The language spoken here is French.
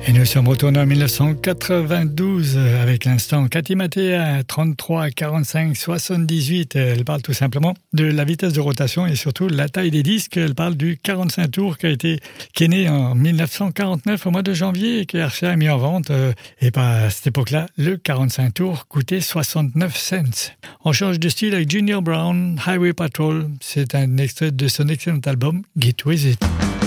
Et nous sommes retournés en 1992 avec l'instant Cathy Mattea, 33, 45, 78. Elle parle tout simplement de la vitesse de rotation et surtout la taille des disques. Elle parle du 45 tours qui est né en 1949 au mois de janvier et que RCA a mis en vente. Et à cette époque-là, le 45 tours coûtait 69 cents. On change de style avec Junior Brown, Highway Patrol. C'est un extrait de son excellent album Get With It.